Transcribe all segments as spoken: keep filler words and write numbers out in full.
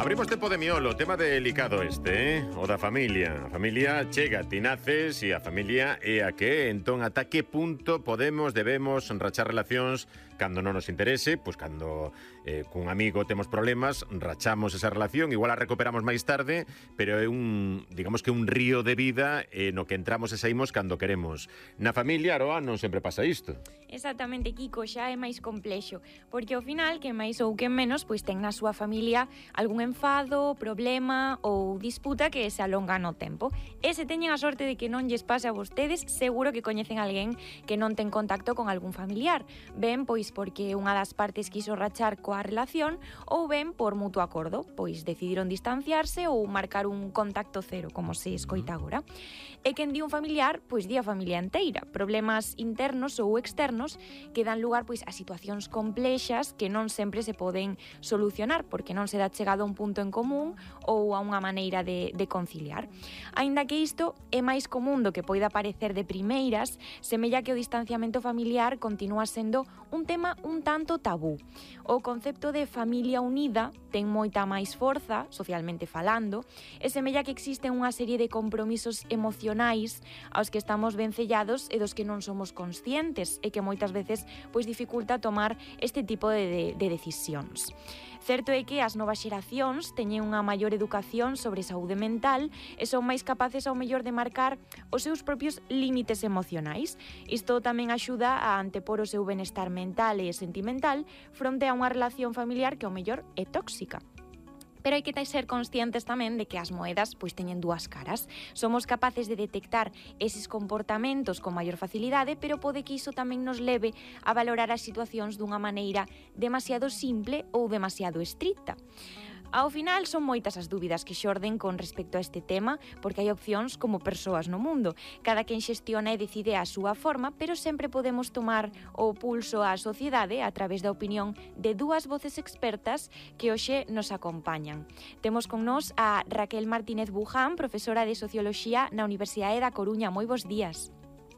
Abrimos tempo de miolo, tema delicado este, eh? O da familia. A familia chega, ti naces e a familia é a que, entón, ata que punto podemos, debemos rachar relacións cando non nos interese, pois cando eh, cun amigo temos problemas, rachamos esa relación, igual a recuperamos máis tarde, pero é un, digamos que un río de vida eh, no que entramos e saímos cando queremos. Na familia, Aroa, non sempre pasa isto. Exactamente, Kiko, xa é máis complexo, porque ao final, que máis ou que menos, pois ten na súa familia algún enfado, problema ou disputa que se alonga no tempo. E se teñen a sorte de que non lles pase a vostedes, seguro que coñecen alguén que non ten contacto con algún familiar. Ben, pois porque unha das partes quiso rachar coa relación, ou ben por mutuo acordo, pois decidiron distanciarse ou marcar un contacto cero, como se escoita agora. E quen di un familiar, pois di a familia inteira. Problemas internos ou externos que dan lugar pois a situacións complexas que non sempre se poden solucionar, porque non se dá chegado a un punto en común ou a unha maneira de, de conciliar. Aínda que isto é máis común do que poida parecer de primeiras, semella que o distanciamento familiar continúa sendo un tema un tanto tabú. O concepto de familia unida ten moita máis forza, socialmente falando, e semella que existen unha serie de compromisos emocionais aos que estamos vencellados e dos que non somos conscientes e que moitas veces pois dificulta tomar este tipo de, de, de decisións. Certo é que as novas xeracións teñen unha maior educación sobre saúde mental e son máis capaces ao mellor de marcar os seus propios límites emocionais. Isto tamén axuda a antepor o seu benestar mental e sentimental fronte a unha relación familiar que ao mellor é tóxica. Pero hai que ser conscientes tamén de que as moedas pois teñen dúas caras. Somos capaces de detectar eses comportamentos con maior facilidade, pero pode que iso tamén nos leve a valorar as situacións dunha maneira demasiado simple ou demasiado estricta. Ao final, son moitas as dúbidas que xorden con respecto a este tema, porque hai opcións como persoas no mundo. Cada quen xestiona e decide a súa forma, pero sempre podemos tomar o pulso á sociedade a través da opinión de dúas voces expertas que hoxe nos acompañan. Temos con nós a Raquel Martínez Buján, profesora de Socioloxía na Universidade da Coruña. Moi bos días.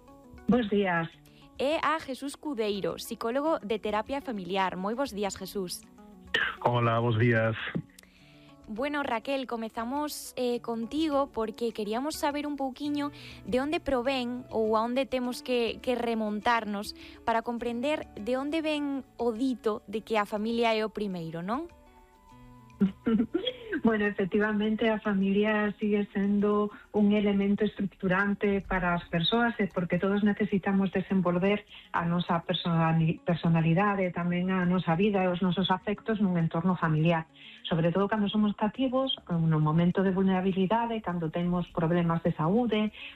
Bos días. E a Jesús Cudeiro, psicólogo de terapia familiar. Moi bos días, Jesús. Hola, bos días. Bueno, Raquel, comezamos eh, contigo porque queríamos saber un pouquiño de onde provén ou a onde temos que, que remontarnos para comprender de onde ven o dito de que a familia é o primeiro, non? Bueno, efectivamente a familia sigue sendo un elemento estructurante para as persoas e porque todos necesitamos desenvolver a nosa personalidade, tamén a nosa vida e os nosos afectos nun entorno familiar. Sobre todo cando somos cativos, no momento de vulnerabilidade, cando temos problemas de saúde,